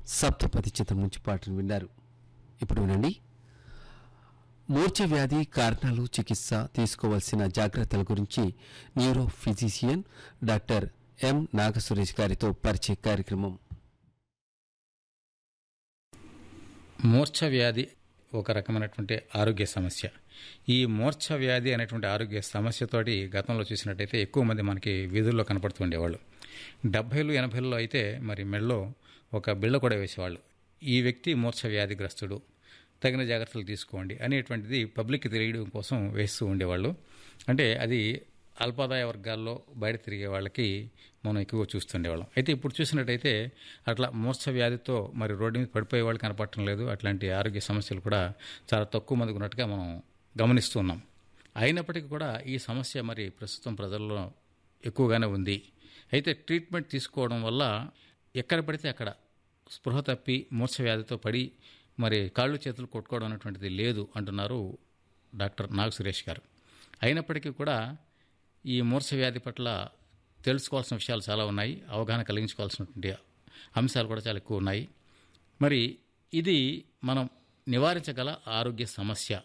సప్తపది చిత్రం నుంచి పాటను విన్నారు. ఇప్పుడు వినండి. మూర్ఛ వ్యాధి కారణాలు, చికిత్స, తీసుకోవాల్సిన జాగ్రత్తల గురించి neuro physician doctor M Nagasuresh గారితో పరిచయ కార్యక్రమం. మూర్ఛ వ్యాధి ఒక రకమైనటువంటి ఆరోగ్య సమస్య. ఈ మూర్ఛ వ్యాధి అనేటువంటి ఆరోగ్య సమస్యతోటి గతంలో చూసినట్టయితే ఎక్కువ మంది మనకి వీధుల్లో కనపడుతుండేవాళ్ళు. 70లు 80ల్లో అయితే మరి మెడలో ఒక బిళ్ళ కూడా వేసేవాళ్ళు. ఈ వ్యక్తి మూర్ఛ వ్యాధిగ్రస్తుడు, తగిన జాగ్రత్తలు తీసుకోండి అనేటువంటిది పబ్లిక్కి తెలియడం కోసం వేస్తూ ఉండేవాళ్ళు. అంటే అది అల్పాదాయ వర్గాల్లో బయట తిరిగే వాళ్ళకి మనం ఎక్కువగా చూస్తుండేవాళ్ళం. అయితే ఇప్పుడు చూసినట్టయితే అట్లా మూర్ఛ వ్యాధితో మరి రోడ్డు మీద పడిపోయే వాళ్ళు కనపడటం లేదు. అట్లాంటి ఆరోగ్య సమస్యలు కూడా చాలా తక్కువ మందికి ఉన్నట్టుగా మనం గమనిస్తూ ఉన్నాం. అయినప్పటికీ కూడా ఈ సమస్య మరి ప్రస్తుతం ప్రజల్లో ఎక్కువగానే ఉంది. అయితే ట్రీట్మెంట్ తీసుకోవడం వల్ల ఎక్కడ పడితే అక్కడ స్పృహ తప్పి మూర్ఛ వ్యాధితో పడి మరి కాళ్ళు చేతులు కొట్టుకోవడం అనేటువంటిది లేదు అంటున్నారు డాక్టర్ నాగ్ సురేష్ గారు. అయినప్పటికీ కూడా ఈ మూర్ఛ వ్యాధి పట్ల తెలుసుకోవాల్సిన విషయాలు చాలా ఉన్నాయి, అవగాహన కలిగించుకోవాల్సినటువంటి అంశాలు కూడా చాలా ఎక్కువ ఉన్నాయి. మరి ఇది మనం నివారించగల ఆరోగ్య సమస్య